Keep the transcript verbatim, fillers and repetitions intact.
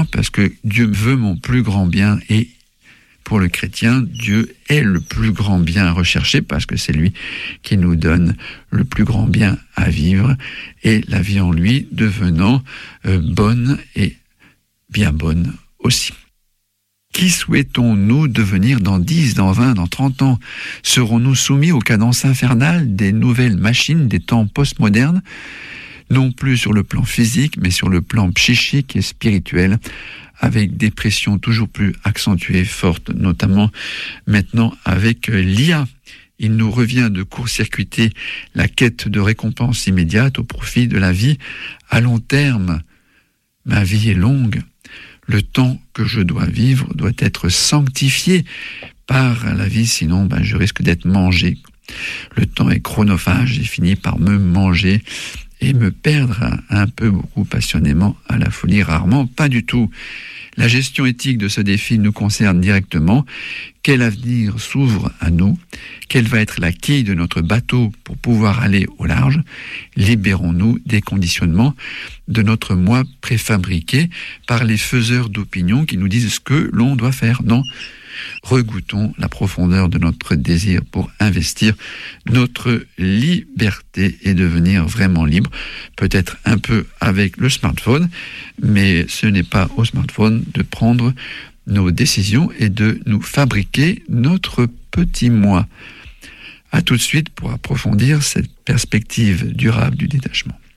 parce que Dieu veut mon plus grand bien et pour le chrétien, Dieu est le plus grand bien à rechercher parce que c'est lui qui nous donne le plus grand bien à vivre et la vie en lui devenant euh, bonne et bien bonne aussi. Qui souhaitons-nous devenir dans dix, dans vingt, dans trente ans? Serons-nous soumis aux cadences infernales des nouvelles machines des temps postmodernes? Non plus sur le plan physique, mais sur le plan psychique et spirituel, avec des pressions toujours plus accentuées, fortes, notamment maintenant avec l'I A. Il nous revient de court-circuiter la quête de récompense immédiate au profit de la vie à long terme. Ma vie est longue. Le temps que je dois vivre doit être sanctifié par la vie, sinon ben, je risque d'être mangé. Le temps est chronophage et finit par me manger et me perdre un peu, beaucoup passionnément, à la folie, rarement, pas du tout. La gestion éthique de ce défi nous concerne directement. Quel avenir s'ouvre à nous? Quelle va être la quille de notre bateau pour pouvoir aller au large? Libérons-nous des conditionnements de notre moi préfabriqué par les faiseurs d'opinion qui nous disent ce que l'on doit faire. Non, regoutons la profondeur de notre désir pour investir notre liberté et devenir vraiment libre, peut-être un peu avec le smartphone, mais ce n'est pas au smartphone de prendre nos décisions et de nous fabriquer notre petit moi. À tout de suite pour approfondir cette perspective durable du détachement.